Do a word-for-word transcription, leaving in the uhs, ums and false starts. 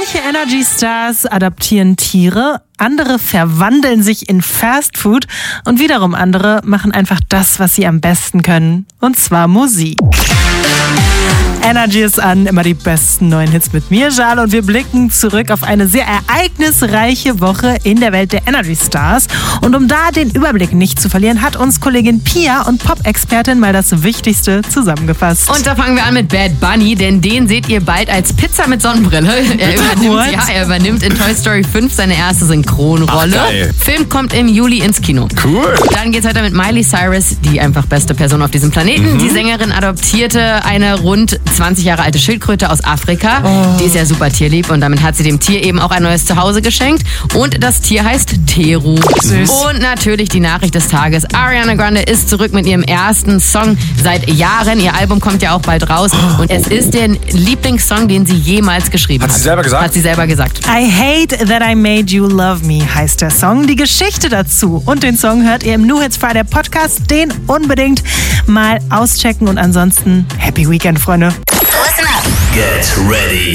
Manche Energy Stars adaptieren Tiere, andere verwandeln sich in Fast Food und wiederum andere machen einfach das, was sie am besten können, und zwar Musik. Energy ist an, immer die besten neuen Hits mit mir, Jale, und wir blicken zurück auf eine sehr ereignisreiche Woche in der Welt der Energy Stars. Und um da den Überblick nicht zu verlieren, hat uns Kollegin Pia und Pop-Expertin mal das Wichtigste zusammengefasst. Und da fangen wir an mit Bad Bunny, denn den seht ihr bald als Pizza mit Sonnenbrille. Er übernimmt, ja, er übernimmt in Toy Story fünf seine erste Synchronrolle. Ach, Film kommt im Juli ins Kino. Cool. Dann geht's weiter mit Miley Cyrus, die einfach beste Person auf diesem Planeten. Mhm. Die Sängerin adoptierte eine rund zwanzig Jahre alte Schildkröte aus Afrika. Oh. Die ist ja super tierlieb und damit hat sie dem Tier eben auch ein neues Zuhause geschenkt. Und das Tier heißt Teru. Süß. Und natürlich die Nachricht des Tages. Ariana Grande ist zurück mit ihrem ersten Song seit Jahren. Ihr Album kommt ja auch bald raus. Und es ist der Lieblingssong, den sie jemals geschrieben hat. Hat sie selber gesagt? Hat sie selber gesagt. I Hate That I Made You Love Me heißt der Song. Die Geschichte dazu und den Song hört ihr im New Hits Friday Podcast. Den unbedingt mal auschecken und ansonsten Happy Weekend, Freunde. Listen up. Get ready.